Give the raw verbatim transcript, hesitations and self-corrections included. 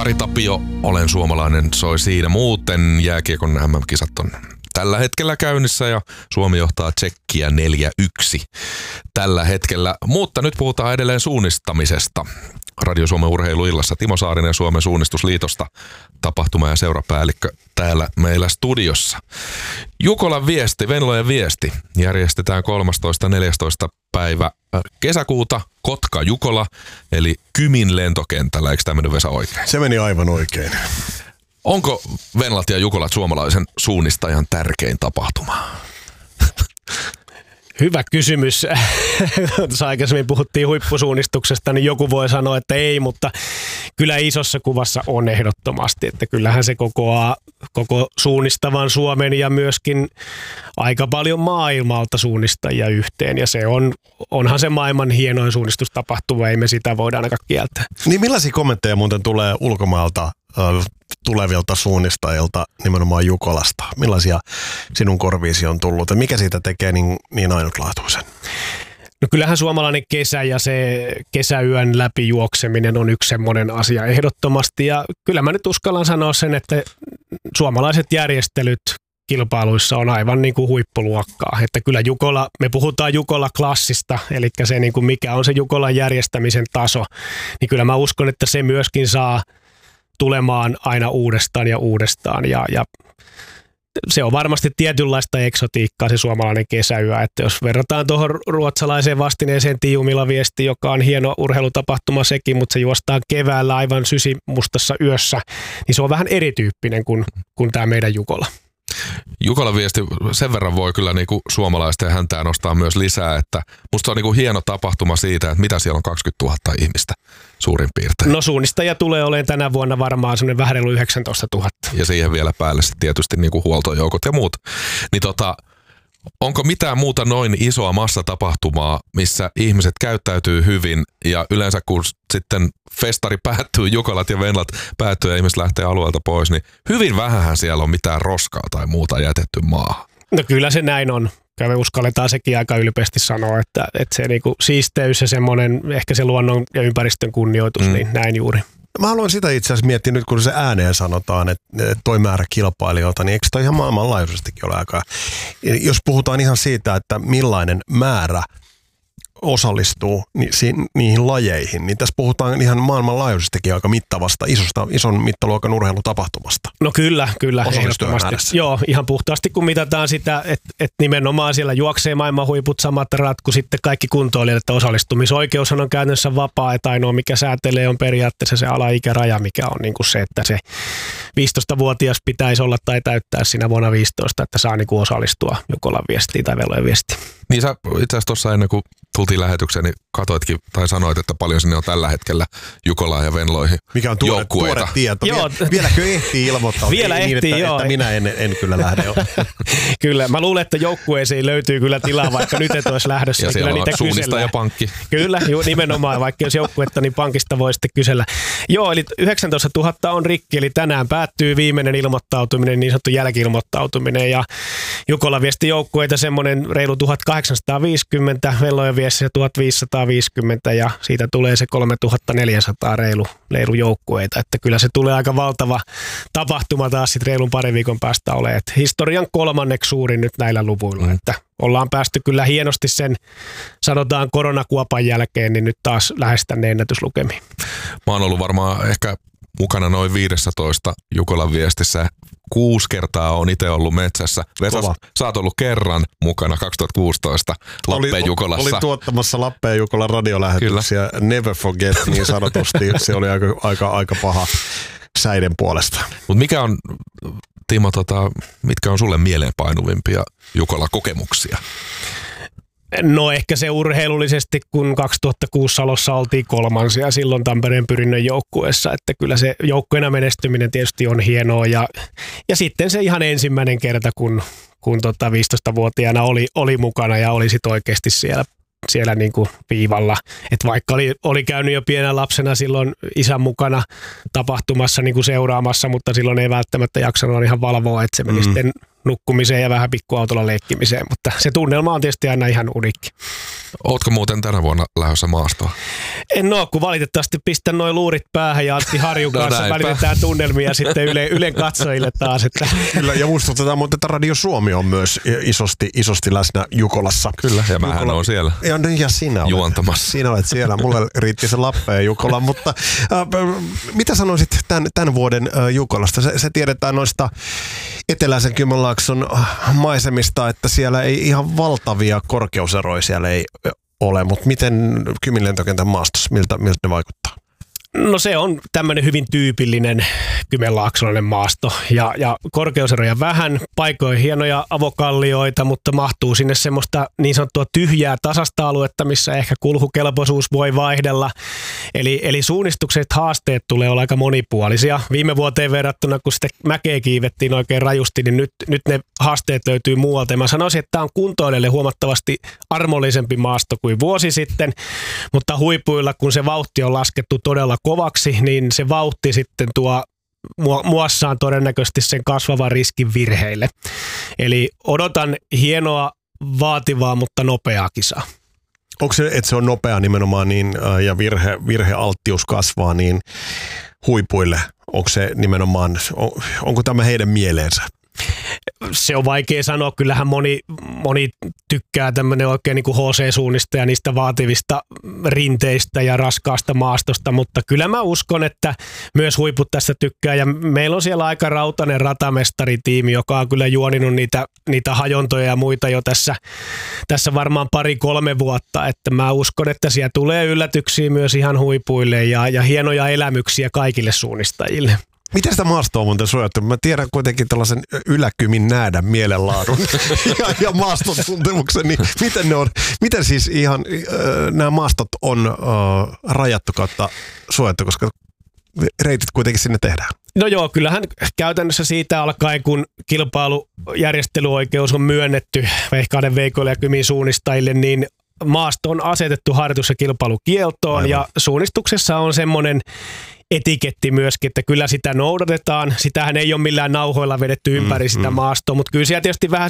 Ari Tapio, olen suomalainen, soi siinä. Muuten jääkiekon M M-kisat on tällä hetkellä käynnissä ja Suomi johtaa Tsekkiä neljä yksi tällä hetkellä. Mutta nyt puhutaan edelleen suunnistamisesta. Radio Suomen urheiluillassa Timo Saarinen Suomen suunnistusliitosta, tapahtuma- ja seurapäällikkö täällä meillä studiossa. Jukolan viesti, Venlojen viesti, järjestetään kolmastoista neljästoista päivä kesäkuuta Kotka-Jukola, eli Kymin lentokentällä. Eikö tämä mennyt, Vesa, oikein? Se meni aivan oikein. Onko Venlat ja Jukolat suomalaisen suunnistajan tärkein tapahtuma? Hyvä kysymys. Tuossa aikaisemmin puhuttiin huippusuunnistuksesta, niin joku voi sanoa, että ei, mutta kyllä isossa kuvassa on ehdottomasti, että kyllähän se kokoaa koko suunnistavan Suomen ja myöskin aika paljon maailmalta suunnistajia yhteen, ja se on, onhan se maailman hienoin suunnistustapahtuma, ei me sitä voida ainakaan kieltää. Niin millaisia kommentteja muuten tulee ulkomailta äh, tulevilta suunnistajilta nimenomaan Jukolasta? Millaisia sinun korviisi on tullut ja mikä siitä tekee niin, niin ainutlaatuisen? No kyllähän suomalainen kesä ja se kesäyön läpi juokseminen on yksi semmoinen asia ehdottomasti, ja kyllä mä nyt uskallan sanoa sen, että suomalaiset järjestelyt kilpailuissa on aivan niin kuin huippuluokkaa. Että kyllä Jukola, me puhutaan Jukola-klassista, eli se niin kuin mikä on se Jukolan järjestämisen taso, niin kyllä mä uskon, että se myöskin saa tulemaan aina uudestaan ja uudestaan, ja, ja se on varmasti tietynlaista eksotiikkaa se suomalainen kesäyö, että jos verrataan tuohon ruotsalaiseen vastineeseen Tiiumilla viesti, joka on hieno urheilutapahtuma sekin, mutta se juostaan keväällä aivan sysimustassa yössä, niin se on vähän erityyppinen kuin, kuin tämä meidän Jukola. Jukolan viesti, sen verran voi kyllä niinku suomalaisten häntää nostaa myös lisää, että musta on niinku hieno tapahtuma siitä, että mitä siellä on kaksikymmentätuhatta ihmistä suurin piirtein. No suunnistajia tulee olemaan tänä vuonna varmaan semmoinen vähän reilu yhdeksäntoistatuhatta. Ja siihen vielä päälle tietysti niinku huoltojoukot ja muut. Niin tota, onko mitään muuta noin isoa massatapahtumaa, missä ihmiset käyttäytyy hyvin ja yleensä kun sitten festari päättyy, Jukolat ja Venlat päättyy ja ihmiset lähtee alueelta pois, niin hyvin vähähän siellä on mitään roskaa tai muuta jätetty maahan. No kyllä se näin on. Kyllä me uskalletaan sekin aika ylpeästi sanoa, että, että se niinku siisteys ja semmoinen, ehkä se luonnon ja ympäristön kunnioitus, mm. niin näin juuri. Mä haluan sitä itse asiassa miettiä nyt, kun se ääneen sanotaan, että toi määrä kilpailijoita, niin eikö toi ihan maailmanlaajuisestikin ole aika? Jos puhutaan ihan siitä, että millainen määrä osallistuu ni, si, niihin lajeihin, niin tässä puhutaan ihan maailmanlaajuisestikin aika mittavasta, isosta, ison mittaluokan urheilutapahtumasta. No kyllä, kyllä, ehdottomasti. Joo, ihan puhtaasti kun mitataan sitä, että et nimenomaan siellä juoksee maailman huiput samat rat kuin sitten kaikki kuntoilijat, että osallistumisoikeushan on käytännössä vapaa, että ainoa mikä säätelee on periaatteessa se alaikäraja, mikä on niin kuin se, että se viisitoistavuotias pitäisi olla tai täyttää siinä vuonna viisitoista, että saa niin kuin osallistua Jukolan viestiin tai Venlojen viestiin. Niin sä itse asiassa tuossa ennen kuin tultiin lähetykseen, niin katoitkin tai sanoit, että paljon sinne on tällä hetkellä Jukolaan ja Venloihin mikä on tuore, tuore tieto. Joo. Vieläkö ehtii ilmoittaa? Vielä niin, ehtii, että, joo. Että minä en, en kyllä lähde. Kyllä, mä luulen, että joukkueeseen löytyy kyllä tilaa, vaikka nyt et olisi lähdössä. Ja siellä kyllä on suunnistajapankki. Kyllä, ju, nimenomaan, vaikka jos joukkuetta, niin pankista voi sitten kysellä. Joo, eli yhdeksäntoistatuhatta on rikki, eli tänään päättyy viimeinen ilmoittautuminen, niin sanottu jälki-ilmoittautuminen, ja Jukola viesti joukkueita semmoinen reilu tuhatkahdeksansataaviisikymmentä, Venlojen viestissä tuhatviisisataaviisikymmentä, ja siitä tulee se kolmetuhattaneljäsataa reilu, reilu joukkueita, että kyllä se tulee aika valtava tapahtuma taas sitten reilun parin viikon päästä olemaan. Että historian kolmanneksi suurin nyt näillä luvuilla, mm. että ollaan päästy kyllä hienosti sen, sanotaan koronakuopan jälkeen, niin nyt taas lähes tänne ennätyslukemiin. Mä oon ollut varmaan ehkä mukana noin viisitoista Jukolan viestissä. Kuusi kertaa on itse ollut metsässä. Vesa, sä oot ollut kerran mukana kaksituhattakuusitoista Lappeen Jukolassa. Oli tuottamassa Lappeen Jukolan radiolähetyksiä. Kyllä. Never forget niin sanotusti. Se oli aika, aika, aika paha säiden puolesta. Mut mikä on, Timo, tota, mitkä on sulle mieleenpainuvimpia Jukola-kokemuksia? No ehkä se urheilullisesti, kun kaksituhattakuusi Salossa oltiin kolmansia silloin Tampereen Pyrinnön joukkueessa, että kyllä se joukkueena menestyminen tietysti on hienoa, ja, ja sitten se ihan ensimmäinen kerta, kun, kun tota viisitoistavuotiaana oli, oli mukana ja oli sit oikeasti siellä, siellä niin kuin viivalla, että vaikka oli, oli käynyt jo pienenä lapsena silloin isän mukana tapahtumassa niin kuin seuraamassa, mutta silloin ei välttämättä jaksanut ihan valvoa, että se meni mm. sitten nukkumiseen ja vähän pikkuautolla leikkimiseen, mutta se tunnelma on tietysti aina ihan uniikki. Ootko muuten tänä vuonna lähdössä maastoon? En oo, kun valitettavasti pistän noin luurit päähän ja Antti Harjun kanssa no välitetään tunnelmia sitten Yle, Ylen katsojille taas. Että. Kyllä, ja muistutetaan, mutta että Radio Suomi on myös isosti, isosti läsnä Jukolassa. Kyllä, ja mähän Jukola... on siellä ja, ja sinä olet, juontamassa. Sinä olet siellä, mulle riitti se Lappeen Jukola, mutta äh, mitä sanoisit tämän, tämän vuoden äh, Jukolasta? Se, se tiedetään noista eteläisen Kymenlaakson maisemista, että siellä ei ihan valtavia korkeuseroja siellä ei ole, mutta miten Kymin lentokentän maastossa, miltä, miltä ne vaikuttaa? No se on tämmöinen hyvin tyypillinen kymenlaaksolainen maasto ja, ja korkeuseroja vähän, paikoin hienoja avokallioita, mutta mahtuu sinne semmoista niin sanottua tyhjää tasasta aluetta, missä ehkä kulkukelpoisuus voi vaihdella. Eli, eli suunnistukset haasteet tulee olla aika monipuolisia. Viime vuoteen verrattuna, kun sitten mäkeä kiivettiin oikein rajusti, niin nyt, nyt ne haasteet löytyy muualta. Ja mä sanoisin, että tämä on kuntoilijalle huomattavasti armollisempi maasto kuin vuosi sitten, mutta huipuilla, kun se vauhti on laskettu todella kovaksi, niin se vauhti sitten tuo muassaan todennäköisesti sen kasvavan riskin virheille. Eli odotan hienoa, vaativaa, mutta nopeaa kisaa. Onko se, että se on nopea nimenomaan niin, ja virhe, virhealttius kasvaa niin huipuille? Onko se nimenomaan, on, onko tämä heidän mieleensä? Se on vaikea sanoa. Kyllähän moni, moni tykkää tämmöinen oikein niin kuin H C-suunnista ja niistä vaativista rinteistä ja raskaasta maastosta, mutta kyllä mä uskon, että myös huiput tästä tykkää. Ja meillä on siellä aika rautainen ratamestaritiimi, joka on kyllä juoninut niitä, niitä hajontoja ja muita jo tässä, tässä varmaan pari-kolme vuotta. Että mä uskon, että siellä tulee yllätyksiä myös ihan huipuille ja, ja hienoja elämyksiä kaikille suunnistajille. Miten sitä maastoa on muuten suojattu? Mä tiedän kuitenkin tällaisen yläkymin näädän mielenlaadun ja, ja maaston tuntemuksen, niin miten ne on, miten siis ihan äh, nämä maastot on äh, rajattu kautta suojattu, koska reitit kuitenkin sinne tehdään? No joo, kyllähän käytännössä siitä alkaen, kun kilpailujärjestelyoikeus on myönnetty Vehkaiden Veikoille ja Kymin suunnistajille, niin maasto on asetettu harjoitus- ja kilpailukieltoon. Aivan. Ja suunnistuksessa on semmoinen etiketti myöskin, että kyllä sitä noudatetaan. Sitähän ei ole millään nauhoilla vedetty ympäri mm, sitä mm. maastoa, mutta kyllä siellä tietysti vähän